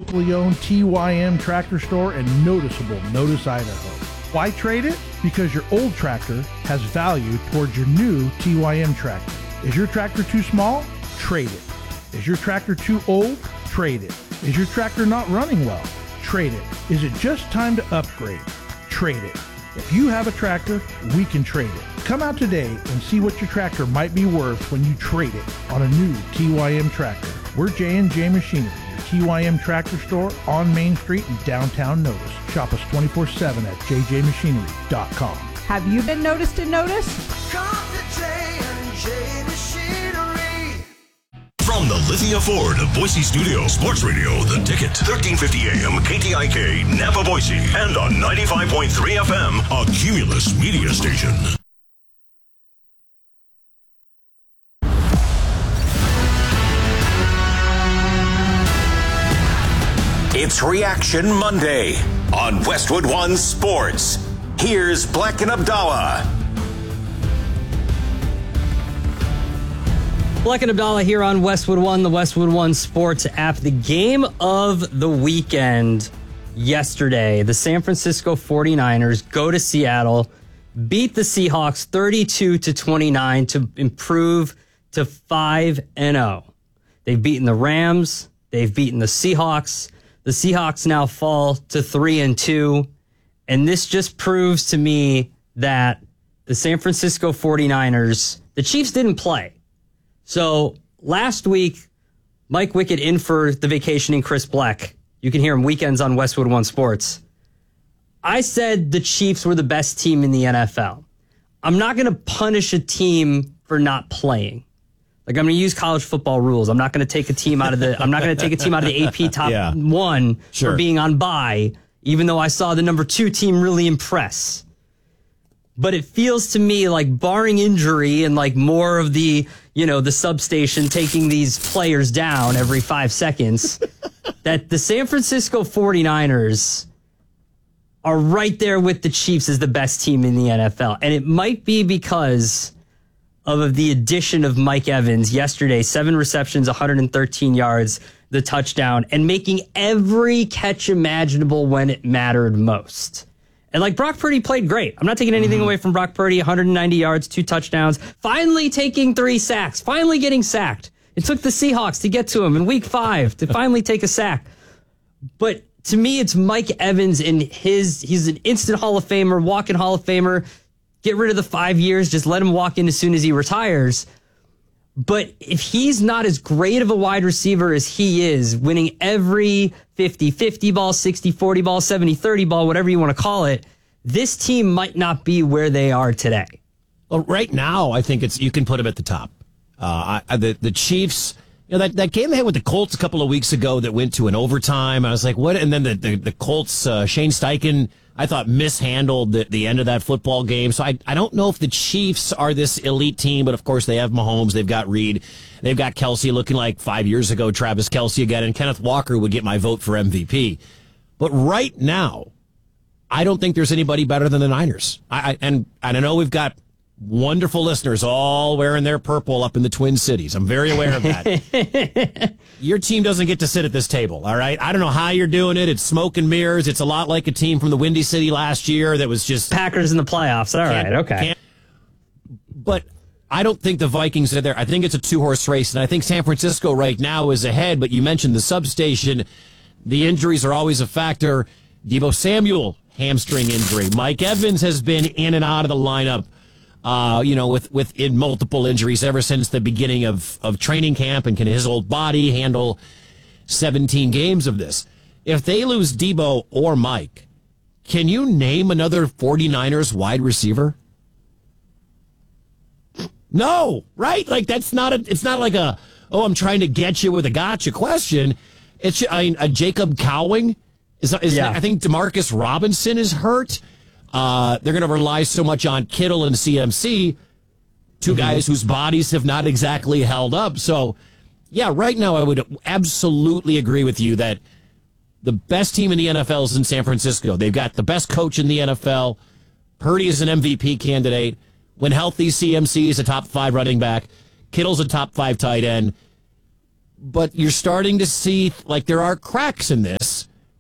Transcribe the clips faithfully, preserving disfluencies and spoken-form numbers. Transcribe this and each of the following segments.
locally owned T Y M tractor store in noticeable Notice, Idaho. Why trade it? Because your old tractor has value towards your new T Y M tractor. Is your tractor too small? Trade it. Is your tractor too old? Trade it. Is your tractor not running well? Trade it. Is it just time to upgrade? Trade it. If you have a tractor, we can trade it. Come out today and see what your tractor might be worth when you trade it on a new T Y M tractor. We're J and J Machinery, your T Y M tractor store on Main Street in downtown Notice. Shop us twenty-four seven at j j machinery dot com. Have you been noticed in Notice? Come to J and J Machinery. From the Lithia Ford of Boise Studio, Sports Radio, The Ticket, thirteen fifty A M, K T I K, Napa, Boise, and on ninety-five point three F M, a Cumulus media station. It's Reaction Monday on Westwood One Sports. Here's Black and Abdallah. Black and Abdallah here on Westwood One, the Westwood One Sports app. The game of the weekend yesterday, the San Francisco forty-niners go to Seattle, beat the Seahawks thirty-two to twenty-nine to improve to five and oh. They've beaten the Rams, they've beaten the Seahawks. The Seahawks now fall to three and two, and this just proves to me that the San Francisco forty-niners, the Chiefs didn't play. So last week, Mike Wickett in for the vacationing Chris Bleck. You can hear him weekends on Westwood One Sports. I said the Chiefs were the best team in the N F L. I'm not going to punish a team for not playing. Like, I'm going to use college football rules. I'm not going to take a team out of the. I'm not going to take a team out of the A P top yeah. one sure. for being on bye, even though I saw the number two team really impress. But it feels to me like, barring injury and like more of the, you know, the substation taking these players down every five seconds, that the San Francisco forty-niners are right there with the Chiefs as the best team in the N F L. And it might be because of the addition of Mike Evans yesterday, seven receptions, one hundred thirteen yards, the touchdown, and making every catch imaginable when it mattered most. And like, Brock Purdy played great. I'm not taking anything mm-hmm. away from Brock Purdy. one hundred ninety yards, two touchdowns, finally taking three sacks, finally getting sacked. It took the Seahawks to get to him in week five to finally take a sack. But to me, it's Mike Evans and his, he's an instant Hall of Famer, walking Hall of Famer. Get rid of the five years. Just let him walk in as soon as he retires. But if he's not as great of a wide receiver as he is, winning every fifty-fifty ball, sixty forty ball, seventy thirty ball, whatever you want to call it, this team might not be where they are today. Well, right now, I think it's you can put them at the top. Uh, I, the the Chiefs, you know, that, that game they had with the Colts a couple of weeks ago that went to an overtime. I was like, what? And then the the, the Colts, uh, Shane Steichen, I thought mishandled the, the end of that football game. So I, I don't know if the Chiefs are this elite team, but of course they have Mahomes, they've got Reed, they've got Kelsey looking like five years ago, Travis Kelsey again, and Kenneth Walker would get my vote for M V P. But right now, I don't think there's anybody better than the Niners. I, I and, and I know we've got wonderful listeners all wearing their purple up in the Twin Cities. I'm very aware of that. Your team doesn't get to sit at this table, all right? I don't know how you're doing it. It's smoke and mirrors. It's a lot like a team from the Windy City last year that was just... Packers in the playoffs. All right, okay. But I don't think the Vikings are there. I think it's a two-horse race, and I think San Francisco right now is ahead, but you mentioned the substation. The injuries are always a factor. Deebo Samuel, hamstring injury. Mike Evans has been in and out of the lineup. Uh, you know, with, with in multiple injuries ever since the beginning of, of training camp, and can his old body handle seventeen games of this? If they lose Deebo or Mike, can you name another forty-niners wide receiver? No, right? Like, that's not a, it's not like a, oh, I'm trying to get you with a gotcha question. It's, I mean, a Jacob Cowing is, is yeah. I think DeMarcus Robinson is hurt. Uh, they're going to rely so much on Kittle and C M C, two mm-hmm. guys whose bodies have not exactly held up. So, yeah, right now I would absolutely agree with you that the best team in the N F L is in San Francisco. They've got the best coach in the N F L. Purdy is an M V P candidate. When healthy, C M C is a top five running back. Kittle's a top five tight end. But you're starting to see, like, there are cracks in this.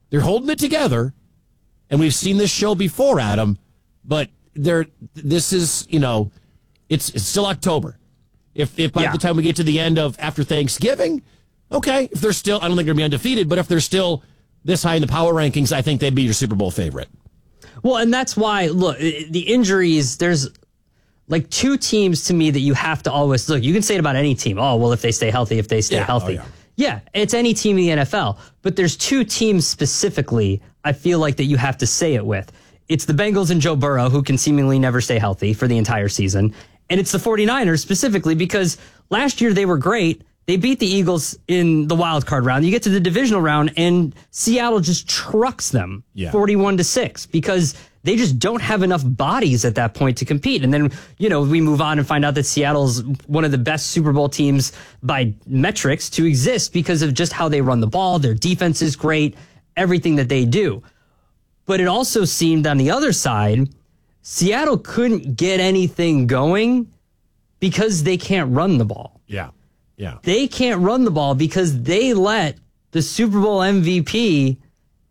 They're holding it together, and we've seen this show before, Adam, but they're, this is, you know, it's, it's still October. If, if by Yeah. the time we get to the end of after Thanksgiving, okay, if they're still, I don't think they're going to be undefeated, but if they're still this high in the power rankings, I think they'd be your Super Bowl favorite. Well, and that's why, look, the injuries, there's like two teams to me that you have to always look. You can say it about any team. Oh, well, if they stay healthy, if they stay Yeah. healthy. Oh, yeah. Yeah, it's any team in the N F L. But there's two teams specifically, I feel like, that you have to say it with. It's the Bengals and Joe Burrow, who can seemingly never stay healthy for the entire season. And it's the 49ers specifically because last year they were great. They beat the Eagles in the wild card round. You get to the divisional round and Seattle just trucks them Yeah. forty-one to six because they just don't have enough bodies at that point to compete. And then, you know, we move on and find out that Seattle's one of the best Super Bowl teams by metrics to exist because of just how they run the ball. Their defense is great, everything that they do. But it also seemed on the other side, Seattle couldn't get anything going because they can't run the ball. Yeah. Yeah. They can't run the ball because they let the Super Bowl M V P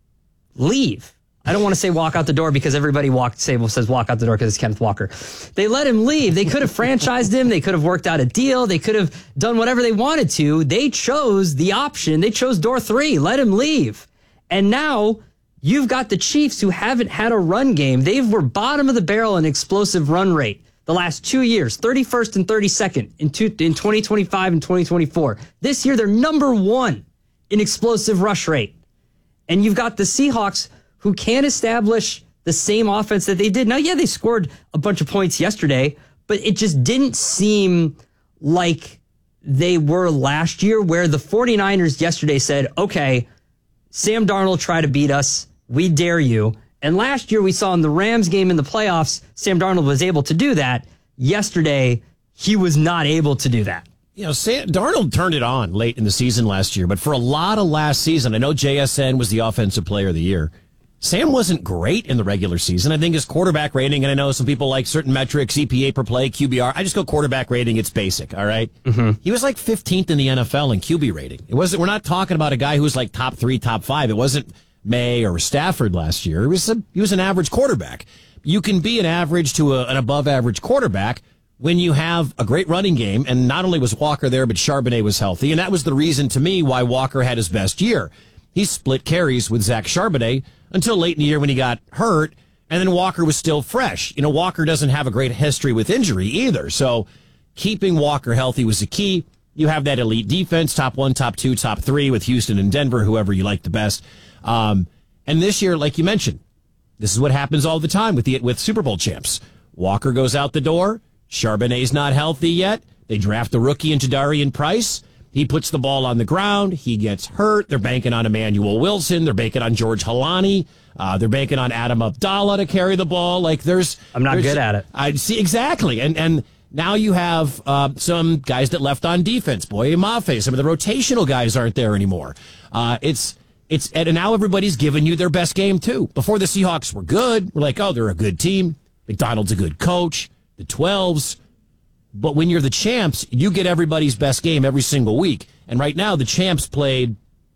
leave. I don't want to say walk out the door because everybody walk, say, says walk out the door because it's Kenneth Walker. They let him leave. They could have franchised him. They could have worked out a deal. They could have done whatever they wanted to. They chose the option. They chose door three. Let him leave. And now you've got the Chiefs who haven't had a run game. They were bottom of the barrel in explosive run rate the last two years, thirty-first and thirty-second in, two, in twenty twenty-five and twenty twenty-four. This year, they're number one in explosive rush rate. And you've got the Seahawks who can't establish the same offense that they did. Now, yeah, they scored a bunch of points yesterday, but it just didn't seem like they were last year, where the 49ers yesterday said, okay, Sam Darnold tried to beat us. We dare you. And last year we saw in the Rams game in the playoffs, Sam Darnold was able to do that. Yesterday, he was not able to do that. You know, Sam, Darnold turned it on late in the season last year, but for a lot of last season, I know J S N was the offensive player of the year. Sam wasn't great in the regular season. I think his quarterback rating, and I know some people like certain metrics, E P A per play, Q B R. I just go quarterback rating. It's basic, all right? Mm-hmm. He was like fifteenth in the N F L in Q B rating. It wasn't. We're not talking about a guy who was like top three, top five. It wasn't May or Stafford last year. It was a, he was an average quarterback. You can be an average to a, an above average quarterback when you have a great running game, and not only was Walker there, but Charbonnet was healthy, and that was the reason to me why Walker had his best year. He split carries with Zach Charbonnet until late in the year when he got hurt, and then Walker was still fresh. You know, Walker doesn't have a great history with injury either, so keeping Walker healthy was the key. You have that elite defense, top one, top two, top three with Houston and Denver, whoever you like the best. Um, and this year, like you mentioned, this is what happens all the time with the with Super Bowl champs. Walker goes out the door. Charbonnet's not healthy yet. They draft the rookie into Jadarian Price. He puts the ball on the ground. He gets hurt. They're banking on Emmanuel Wilson. They're banking on George Halani. Uh, they're banking on Adam Abdallah to carry the ball. Like there's, I'm not there's, good at it. I see exactly. And and now you have uh, some guys that left on defense. Boye Mafe. Some of the rotational guys aren't there anymore. Uh, it's it's and now everybody's giving you their best game too. Before the Seahawks were good, we're like, oh, they're a good team. McDonald's a good coach. The twelves. But when you're the champs, you get everybody's best game every single week. And right now, the champs played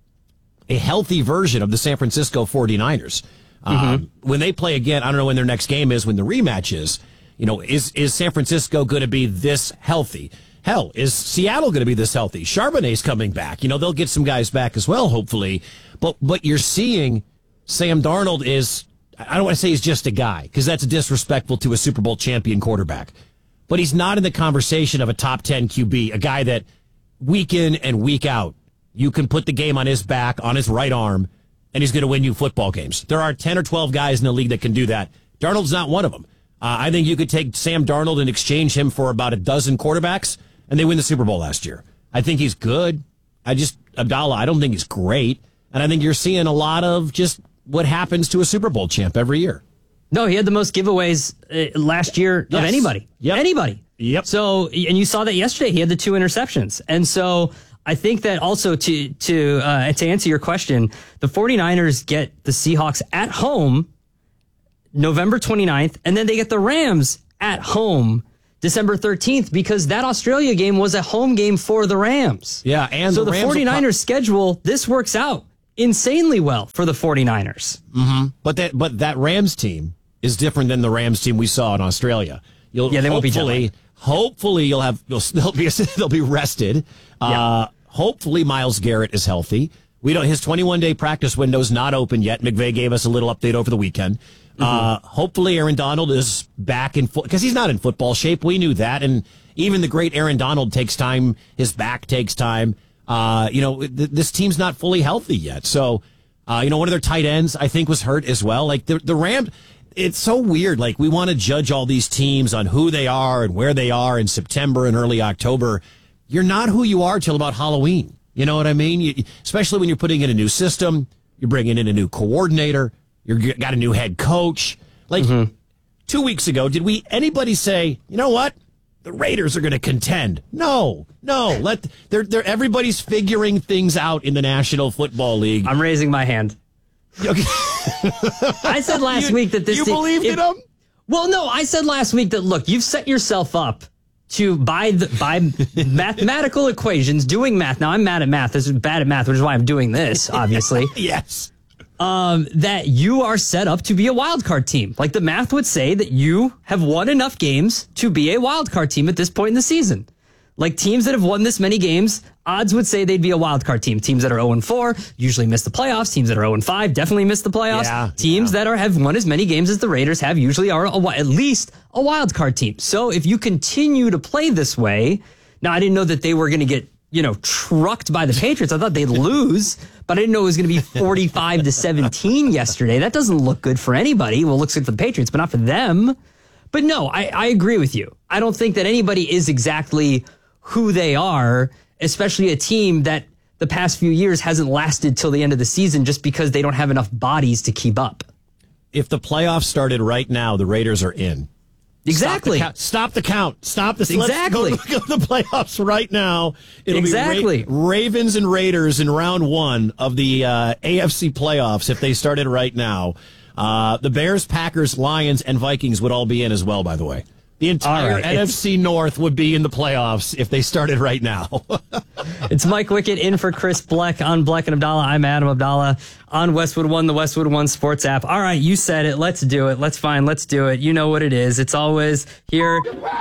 a healthy version of the San Francisco 49ers. Mm-hmm. Um, when they play again, I don't know when their next game is, when the rematch is. You know, is, is San Francisco going to be this healthy? Hell, is Seattle going to be this healthy? Charbonnet's coming back. You know, they'll get some guys back as well, hopefully. But what you're seeing, Sam Darnold is, I don't want to say he's just a guy, because that's disrespectful to a Super Bowl champion quarterback. But he's not in the conversation of a top ten Q B, a guy that week in and week out, you can put the game on his back, on his right arm, and he's going to win you football games. There are ten or twelve guys in the league that can do that. Darnold's not one of them. Uh, I think you could take Sam Darnold and exchange him for about a dozen quarterbacks, and they win the Super Bowl last year. I think he's good. I just, Abdallah, I don't think he's great. And I think you're seeing a lot of just what happens to a Super Bowl champ every year. No, he had the most giveaways uh, last year Yes. of anybody. Yep. Anybody. Yep. So, and you saw that yesterday. He had the two interceptions. And so I think that also to to uh, to answer your question, the 49ers get the Seahawks at home November twenty-ninth, and then they get the Rams at home December thirteenth, because that Australia game was a home game for the Rams. Yeah, and so the the, Rams 49ers will pro- schedule, this works out. insanely well for the 49ers. Mm-hmm. But that but that Rams team is different than the Rams team we saw in Australia. You'll Yeah, they won't be hopefully, jet hopefully you'll have you'll, they'll be they'll be rested. Yeah. Uh, hopefully Myles Garrett is healthy. We don't. His twenty-one day practice window is not open yet. McVay gave us a little update over the weekend. Mm-hmm. Uh, hopefully Aaron Donald is back in foot because he's not in football shape. We knew that, and even the great Aaron Donald takes time. His back takes time. Uh, you know, th- this team's not fully healthy yet. So, uh, you know, one of their tight ends I think was hurt as well. Like the the Rams, it's so weird. Like we want to judge all these teams on who they are and where they are in September and early October. You're not who you are till about Halloween. You know what I mean? You, especially when you're putting in a new system, you're bringing in a new coordinator, you've got a new head coach. Like mm-hmm. two weeks ago, did we anybody say, you know what, the Raiders are going to contend? No, no. Let they're they're everybody's figuring things out in the National Football League. I'm raising my hand. Okay. I said last you, week that this you team, believed if, in them. Well, no, I said last week that look, you've set yourself up to by the by mathematical equations, doing math. Now I'm mad at math. This is bad at math, which is why I'm doing this, obviously. Yes. Um, that you are set up to be a wild card team. Like the math would say that you have won enough games to be a wild card team at this point in the season. Like teams that have won this many games, odds would say they'd be a wild card team. Teams that are oh and four usually miss the playoffs. Teams that are oh and five definitely miss the playoffs. Yeah, teams yeah. that are have won as many games as the Raiders have usually are a, at least a wild card team. So if you continue to play this way, now I didn't know that they were going to get, you know, trucked by the Patriots. I thought they'd lose, but I didn't know it was going to be forty-five to seventeen yesterday. That doesn't look good for anybody. Well, it looks good for the Patriots, but not for them. But no, I, I agree with you. I don't think that anybody is exactly who they are, especially a team that the past few years hasn't lasted till the end of the season just because they don't have enough bodies to keep up. If the playoffs started right now, the Raiders are in. Exactly. Stop the, Stop the count. Stop the Exactly. Let's go, go to the playoffs right now. It'll exactly. be Ra- Ravens and Raiders in round one of the uh, A F C playoffs if they started right now. Uh, the Bears, Packers, Lions, and Vikings would all be in as well, by the way. The entire right, N F C North would be in the playoffs if they started right now. It's Mike Wickett in for Chris Bleck on Bleck and Abdallah. I'm Adam Abdallah on Westwood One, the Westwood One Sports app. All right, you said it. Let's do it. Let's fine. Let's do it. You know what it is. It's always here.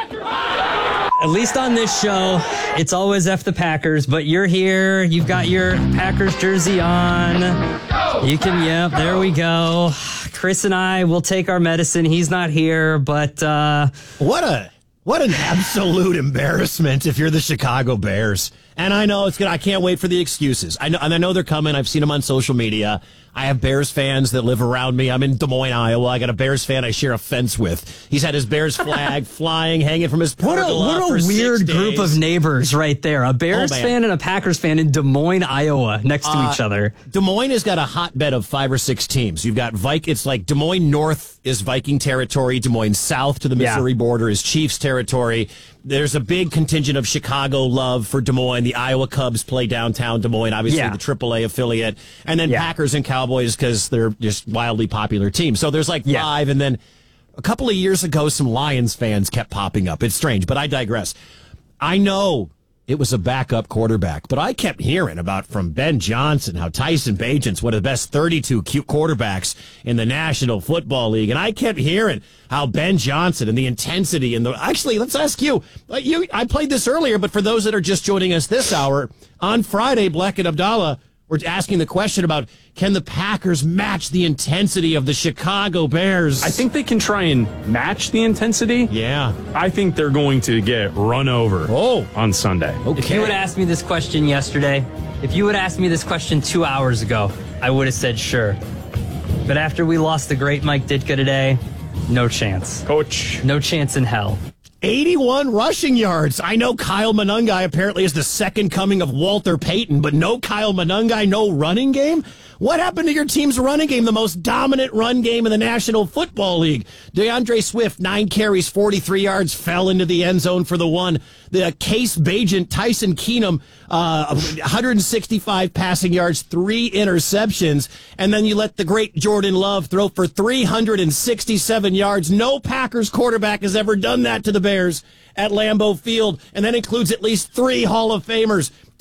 At least on this show, it's always F the Packers, but you're here. You've got your Packers jersey on. You can, yep, there we go. Chris and I will take our medicine. He's not here, but uh, what a what an absolute embarrassment if you're the Chicago Bears. And I know it's gonna. I can't wait for the excuses. I know, and I know they're coming. I've seen them on social media. I have Bears fans that live around me. I'm in Des Moines, Iowa. I got a Bears fan I share a fence with. He's had his Bears flag flying, hanging from his What a, what a weird group of neighbors right there. A Bears oh, fan and a Packers fan in Des Moines, Iowa, next to uh, each other. Des Moines has got a hotbed of five or six teams. You've got Vik. It's like Des Moines North is Viking territory. Des Moines South to the Missouri yeah. border is Chiefs territory. There's a big contingent of Chicago love for Des Moines. The Iowa Cubs play downtown Des Moines, obviously yeah. the triple A affiliate. And then yeah. Packers and Cowboys because they're just wildly popular teams. So there's like yeah. five. And then a couple of years ago, some Lions fans kept popping up. It's strange, but I digress. I know it was a backup quarterback, but I kept hearing about from Ben Johnson how Tyson Bagent's one of the best thirty-two quarterbacks in the National Football League. And I kept hearing how Ben Johnson and the intensity and the, actually, let's ask you, you, I played this earlier, but for those that are just joining us this hour, on Friday, Bleck and Abdallah were asking the question about, can the Packers match the intensity of the Chicago Bears? I think they can try and match the intensity. Yeah. I think they're going to get run over oh. on Sunday. Okay. If you would ask me this question yesterday, if you would ask me this question two hours ago, I would have said sure. But after we lost the great Mike Ditka today, no chance. Coach. No chance in hell. eighty-one rushing yards. I know Kyle Monangai apparently is the second coming of Walter Payton, but no Kyle Monangai, no running game? What happened to your team's running game, the most dominant run game in the National Football League? DeAndre Swift, nine carries, forty-three yards, fell into the end zone for the one. The Case Bagent, Tyson Keenum, uh, one hundred sixty-five passing yards, three interceptions. And then you let the great Jordan Love throw for three hundred sixty-seven yards. No Packers quarterback has ever done that to the Bears at Lambeau Field. And that includes at least three Hall of Famers.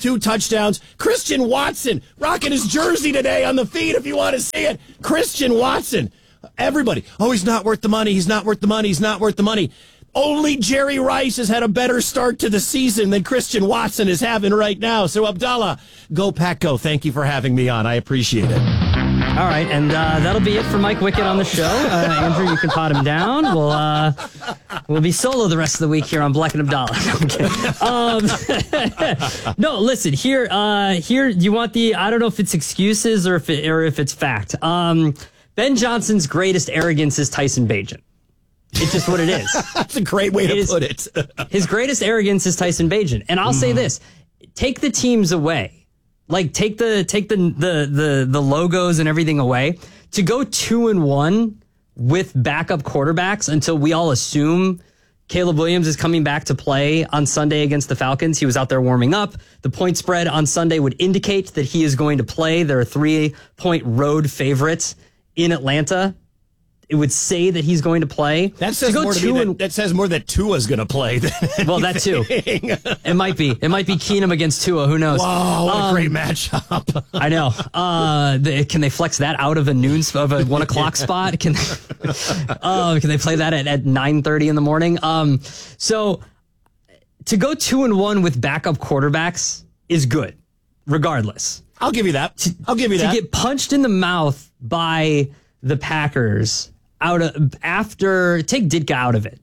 two touchdowns. Christian Watson rocking his jersey today on the feed if you want to see it. Christian Watson. Everybody, oh, he's not worth the money. He's not worth the money. He's not worth the money. Only Jerry Rice has had a better start to the season than Christian Watson is having right now. So, Abdallah, go Pack Go. Thank you for having me on. I appreciate it. All right, and uh, that'll be it for Mike Wickett on the show. Uh, Andrew, you can pot him down. We'll uh, we'll be solo the rest of the week here on Black and Abdallah. um, no, listen here. Uh, here, you want the? I don't know if it's excuses or if it, or if it's fact. Um, Ben Johnson's greatest arrogance is Tyson Bagent. It's just what it is. That's a great way to is, put it. His greatest arrogance is Tyson Bagent. And I'll mm. say this, take the teams away. Like take the take the, the the the logos and everything away. To go two and one with backup quarterbacks until we all assume Caleb Williams is coming back to play on Sunday against the Falcons. He was out there warming up. The point spread on Sunday would indicate that he is going to play. They're a three-point road favorite in Atlanta. It would say that he's going to play. That says, more, to me that, that says more that Tua's going to play than anything. Well, that too. It might be. It might be Keenum against Tua. Who knows? Wow, what um, a great matchup. I know. Uh, they, can they flex that out of a noon of a one o'clock spot? Can they, uh, can they play that at, at nine thirty in the morning? Um, so to go two and one with backup quarterbacks is good, regardless. I'll give you that. I'll give you that. To get punched in the mouth by the Packers out of after take Ditka out of it.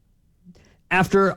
After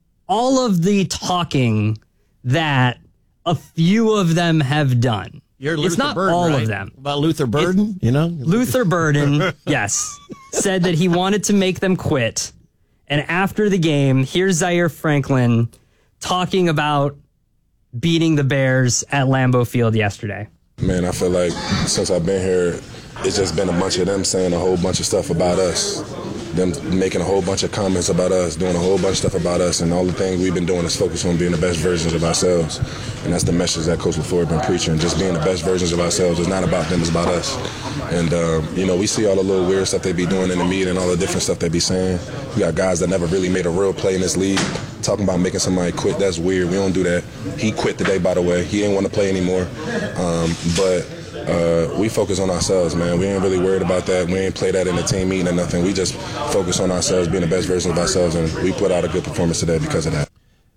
all of the talking that a few of them have done. You're Luther it's not Burden, all right? of them. About Luther Burden, it, you know? Luther Burden, yes, said that he wanted to make them quit. And after the game, here's Zaire Franklin talking about beating the Bears at Lambeau Field yesterday. Man, I feel like since I've been here, it's just been a bunch of them saying a whole bunch of stuff about us. Them making a whole bunch of comments about us, doing a whole bunch of stuff about us, and all the things we've been doing is focus on being the best versions of ourselves. And that's the message that Coach LaFleur has been preaching. Just being the best versions of ourselves. It's not about them, it's about us. And, um, you know, we see all the little weird stuff they be doing in the media and all the different stuff they be saying. We got guys that never really made a real play in this league. Talking about making somebody quit, that's weird. We don't do that. He quit today, by the way. He didn't want to play anymore. Um, but... Uh, we focus on ourselves, man. We ain't really worried about that. We ain't play that in the team meeting or nothing. We just focus on ourselves, being the best version of ourselves, and we put out a good performance today because of that.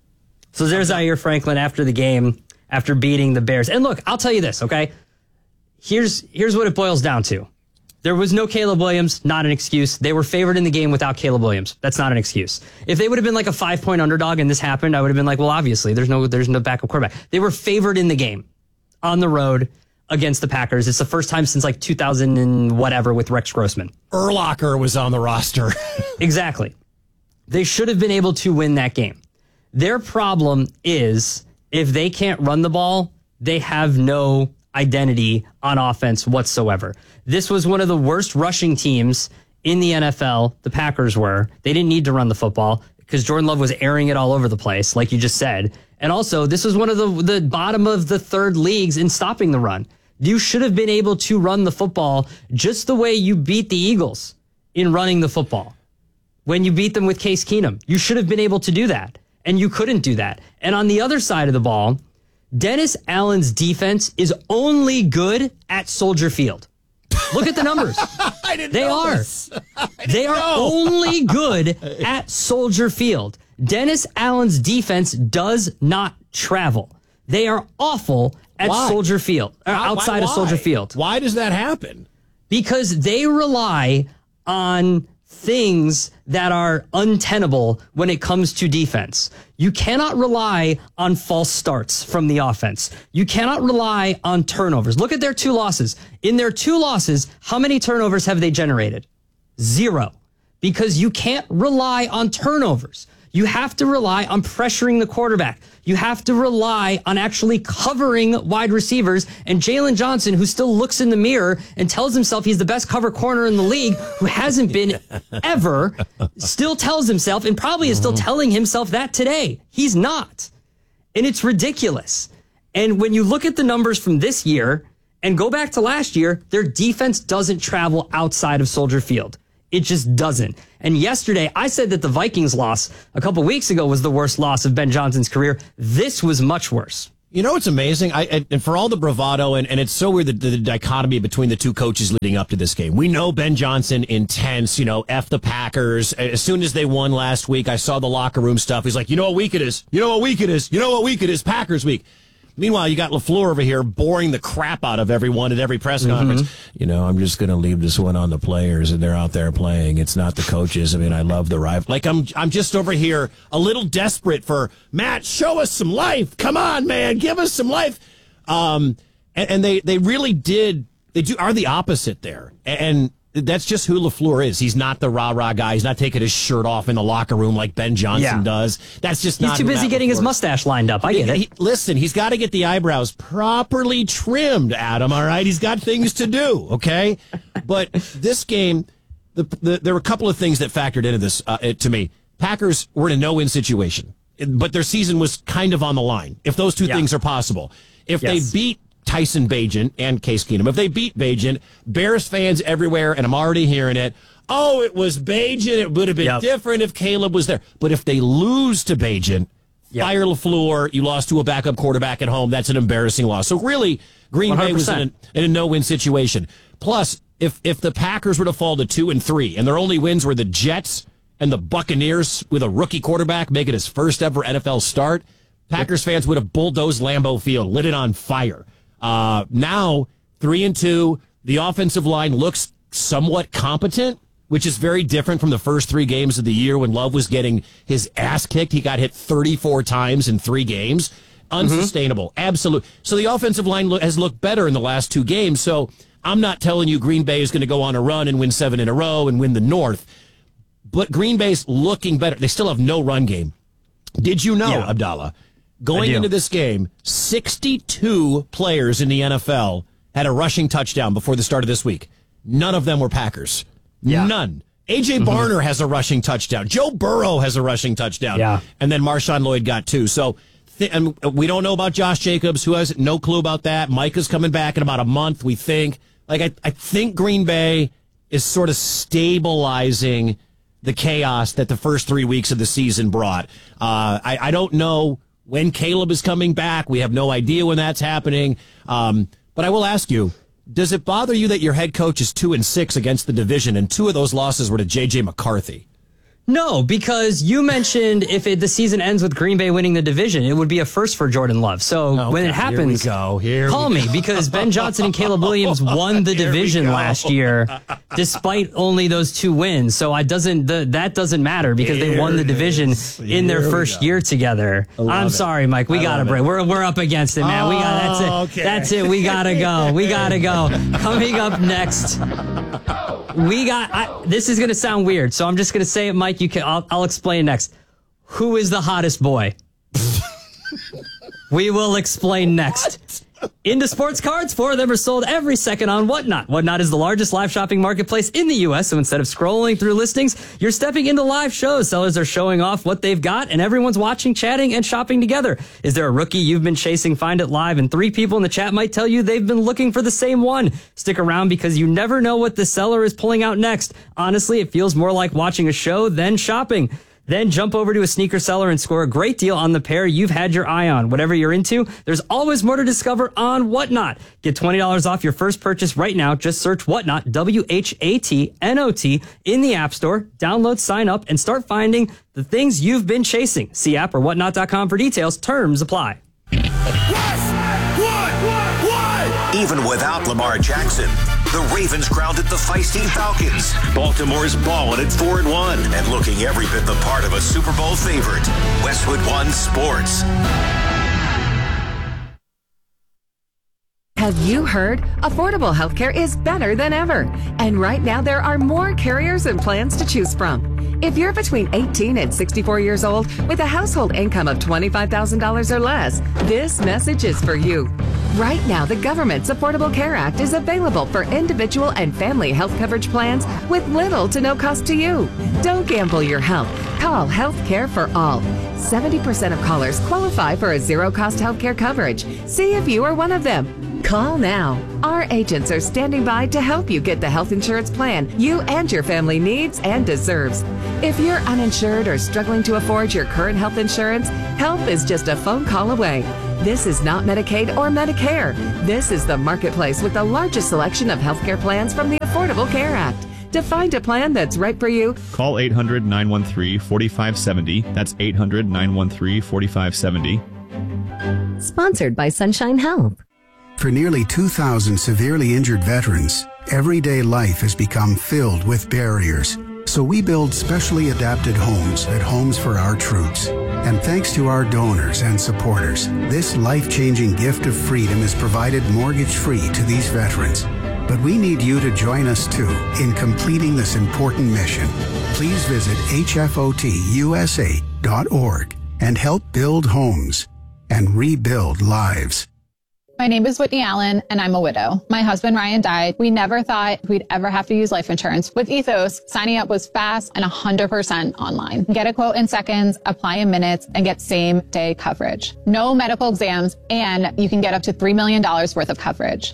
So there's Zaire Franklin after the game, after beating the Bears. And look, I'll tell you this, okay? Here's here's what it boils down to. There was no Caleb Williams, not an excuse. They were favored in the game without Caleb Williams. That's not an excuse. If they would have been like a five-point underdog and this happened, I would have been like, well, obviously, there's no there's no backup quarterback. They were favored in the game on the road against the Packers. It's the first time since like two thousand and whatever with Rex Grossman. Urlacher was on the roster. Exactly. They should have been able to win that game. Their problem is if they can't run the ball, they have no identity on offense whatsoever. This was one of the worst rushing teams in the N F L. The Packers were. They didn't need to run the football because Jordan Love was airing it all over the place, like you just said. And also, this was one of the, the bottom of the third leagues in stopping the run. You should have been able to run the football just the way you beat the Eagles in running the football. When you beat them with Case Keenum, you should have been able to do that. And you couldn't do that. And on the other side of the ball, Dennis Allen's defense is only good at Soldier Field. Look at the numbers. I didn't they know are. This. They are know. only good at Soldier Field. Dennis Allen's defense does not travel. They are awful at Why? Soldier Field, or Why, outside why, of Soldier Field. Why does that happen? Because they rely on things that are untenable when it comes to defense. You cannot rely on false starts from the offense. You cannot rely on turnovers. Look at their two losses. In their two losses, how many turnovers have they generated? Zero. Because you can't rely on turnovers. You have to rely on pressuring the quarterback. You have to rely on actually covering wide receivers. And Jalen Johnson, who still looks in the mirror and tells himself he's the best cover corner in the league, who hasn't been ever, still tells himself, and probably is still telling himself that today. He's not. And it's ridiculous. And when you look at the numbers from this year and go back to last year, their defense doesn't travel outside of Soldier Field. It just doesn't. And yesterday, I said that the Vikings loss a couple weeks ago was the worst loss of Ben Johnson's career. This was much worse. You know, it's amazing. I and, and for all the bravado, and, and it's so weird, the, the dichotomy between the two coaches leading up to this game. We know Ben Johnson, intense, you know, F the Packers. As soon as they won last week, I saw the locker room stuff. He's like, you know what week it is? You know what week it is? You know what week it is? Packers week. Meanwhile, you got LaFleur over here boring the crap out of everyone at every press conference. Mm-hmm. You know, I'm just going to leave this one on the players, and they're out there playing. It's not the coaches. I mean, I love the rival. Like, I'm I'm just over here a little desperate for, Matt, show us some life. Come on, man. Give us some life. Um, and, and they, they really did, they do are the opposite there. And that's just who LaFleur is. He's not the rah-rah guy. He's not taking his shirt off in the locker room like Ben Johnson yeah. does. That's just not He's too busy Matt getting LaFleur. his mustache lined up. I get he, it. He, listen, he's got to get the eyebrows properly trimmed, Adam, all right? He's got things to do, okay? But this game, the, the, there were a couple of things that factored into this uh, to me. Packers were in a no-win situation, but their season was kind of on the line, if those two yeah. things are possible. If yes. they beat Tyson Bagent and Case Keenum, if they beat Bagent, Bears fans everywhere, and I'm already hearing it, oh, it was Bagent, it would have been yep. different if Caleb was there. But if they lose to Bagent, yep. fire LaFleur, you lost to a backup quarterback at home, that's an embarrassing loss. So really, Green one hundred percent. Bay was in a, in a no-win situation. Plus, if if the Packers were to fall to two and three, and their only wins were the Jets and the Buccaneers with a rookie quarterback making his first ever N F L start, Packers yep. fans would have bulldozed Lambeau Field, lit it on fire. Uh, now, three and two, the offensive line looks somewhat competent, which is very different from the first three games of the year when Love was getting his ass kicked. He got hit thirty-four times in three games. Unsustainable. Mm-hmm. Absolute. So the offensive line lo- has looked better in the last two games. So I'm not telling you Green Bay is going to go on a run and win seven in a row and win the North. But Green Bay's looking better. They still have no run game. Did you know, yeah. Abdallah? Going into this game, sixty-two players in the N F L had a rushing touchdown before the start of this week. None of them were Packers. Yeah. None. A J mm-hmm. Barner has a rushing touchdown. Joe Burrow has a rushing touchdown. Yeah. And then Marshawn Lloyd got two. So th- and we don't know about Josh Jacobs, who has no clue about that. Micah's coming back in about a month, we think. Like, I, I think Green Bay is sort of stabilizing the chaos that the first three weeks of the season brought. Uh, I, I don't know when Caleb is coming back. We have no idea when that's happening. Um, but I will ask you, does it bother you that your head coach is two and six against the division, and two of those losses were to J J McCarthy? No, because you mentioned if it, the season ends with Green Bay winning the division, it would be a first for Jordan Love. So okay, when it happens, here we go. Here call we me go. because Ben Johnson and Caleb Williams won the division last year, despite only those two wins. So I doesn't the, that doesn't matter because here they won the division in their first year together. I'm it. sorry, Mike. We got to break. We're we're up against it, man. Oh, we got that's it. Okay. That's it. We gotta go. We gotta go. Coming up next. We got, I, this is going to sound weird, so I'm just going to say it, Mike. You can, I'll, I'll explain next. Who is the hottest boy? We will explain next. Into sports cards, four of them are sold every second on Whatnot. Whatnot is the largest live shopping marketplace in the U S, so instead of scrolling through listings, you're stepping into live shows. Sellers are showing off what they've got, and everyone's watching, chatting, and shopping together. Is there a rookie you've been chasing? Find it live, and three people in the chat might tell you they've been looking for the same one. Stick around because you never know what the seller is pulling out next. Honestly, it feels more like watching a show than shopping. Then jump over to a sneaker seller and score a great deal on the pair you've had your eye on. Whatever you're into, there's always more to discover on Whatnot. Get twenty dollars off your first purchase right now. Just search Whatnot, W H A T N O T, in the App Store. Download, sign up, and start finding the things you've been chasing. See app or whatnot dot com for details. Terms apply. Even without Lamar Jackson, the Ravens grounded the feisty Falcons. Baltimore's balling at four and one and looking every bit the part of a Super Bowl favorite. Westwood One Sports. Have you heard? Affordable healthcare is better than ever. And right now there are more carriers and plans to choose from. If you're between eighteen and sixty-four years old with a household income of twenty-five thousand dollars or less, this message is for you. Right now, the government's Affordable Care Act is available for individual and family health coverage plans with little to no cost to you. Don't gamble your health. Call Health Care for All. seventy percent of callers qualify for a zero-cost health care coverage. See if you are one of them. Call now. Our agents are standing by to help you get the health insurance plan you and your family needs and deserves. If you're uninsured or struggling to afford your current health insurance, help is just a phone call away. This is not Medicaid or Medicare. This is the Marketplace with the largest selection of healthcare plans from the Affordable Care Act. To find a plan that's right for you, call eight hundred, nine one three, four five seven zero. That's eight hundred, nine one three, four five seven zero. Sponsored by Sunshine Health. For nearly two thousand severely injured veterans, everyday life has become filled with barriers. So we build specially adapted homes at Homes for Our Troops. And thanks to our donors and supporters, this life-changing gift of freedom is provided mortgage-free to these veterans. But we need you to join us too in completing this important mission. Please visit H F O T U S A dot org and help build homes and rebuild lives. My name is Whitney Allen, and I'm a widow. My husband, Ryan, died. We never thought we'd ever have to use life insurance. With Ethos, signing up was fast and one hundred percent online. Get a quote in seconds, apply in minutes, and get same-day coverage. No medical exams, and you can get up to three million dollars worth of coverage.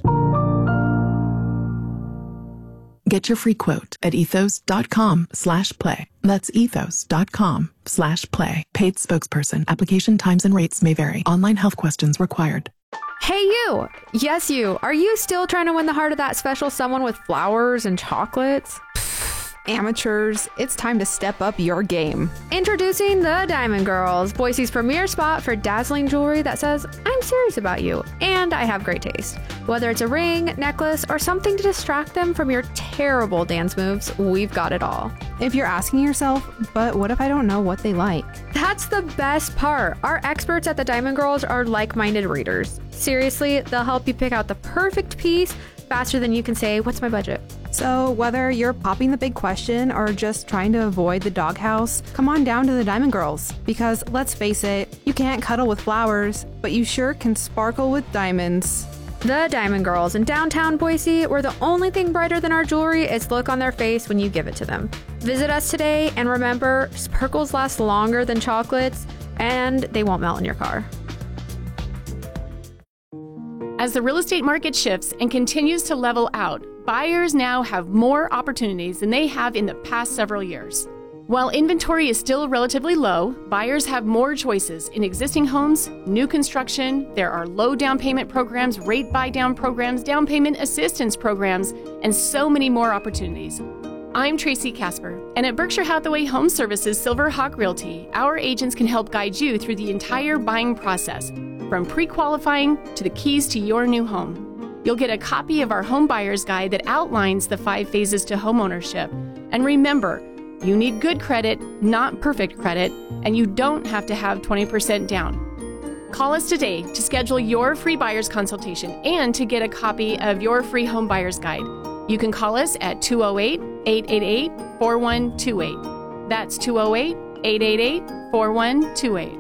Get your free quote at ethos.com slash play. That's ethos.com slash play. Paid spokesperson. Application times and rates may vary. Online health questions required. Hey, you. Yes, you. Are you still trying to win the heart of that special someone with flowers and chocolates? Amateurs, it's time to step up your game. Introducing the Diamond Girls, Boise's premier spot for dazzling jewelry that says, I'm serious about you, and I have great taste. Whether it's a ring, necklace, or something to distract them from your terrible dance moves, we've got it all. If you're asking yourself, but what if I don't know what they like? That's the best part. Our experts at the Diamond Girls are like-minded readers. Seriously, they'll help you pick out the perfect piece faster than you can say, what's my budget? So whether you're popping the big question or just trying to avoid the doghouse, come on down to the Diamond Girls. Because let's face it, you can't cuddle with flowers, but you sure can sparkle with diamonds. The Diamond Girls in downtown Boise, where the only thing brighter than our jewelry is the look on their face when you give it to them. Visit us today, and remember, sparkles last longer than chocolates, and they won't melt in your car. As the real estate market shifts and continues to level out, buyers now have more opportunities than they have in the past several years. While inventory is still relatively low, buyers have more choices in existing homes, new construction. There are low down payment programs, rate buy down programs, down payment assistance programs, and so many more opportunities. I'm Tracy Casper, and at Berkshire Hathaway Home Services Silver Hawk Realty, our agents can help guide you through the entire buying process, from pre-qualifying to the keys to your new home. You'll get a copy of our home buyer's guide that outlines the five phases to homeownership. And remember, you need good credit, not perfect credit, and you don't have to have twenty percent down. Call us today to schedule your free buyer's consultation and to get a copy of your free home buyer's guide. You can call us at two oh eight, eight eight eight, four one two eight. That's two oh eight, eight eight eight, four one two eight.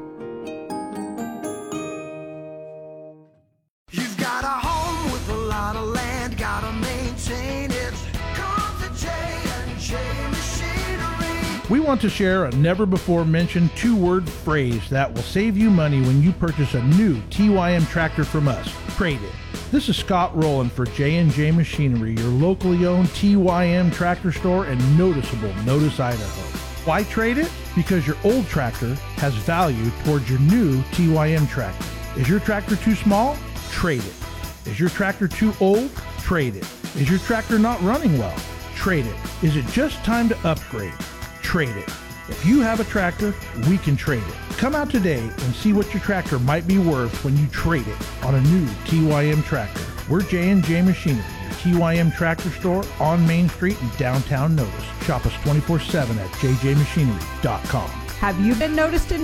You've got a home with a lot of land, gotta maintain it. Come to J and J Machinery. We want to share a never-before-mentioned two-word phrase that will save you money when you purchase a new T Y M tractor from us. Trade it. This is Scott Rowland for J and J Machinery, your locally owned T Y M tractor store in noticeable Notice, Idaho. Why trade it? Because your old tractor has value towards your new T Y M tractor. Is your tractor too small? Trade it. Is your tractor too old? Trade it. Is your tractor not running well? Trade it. Is it just time to upgrade? Trade it. If you have a tractor, we can trade it. Come out today and see what your tractor might be worth when you trade it on a new T Y M tractor. We're J and J Machinery, your T Y M tractor store on Main Street in downtown Notice. Shop us twenty-four seven at j j machinery dot com. Have you been noticed in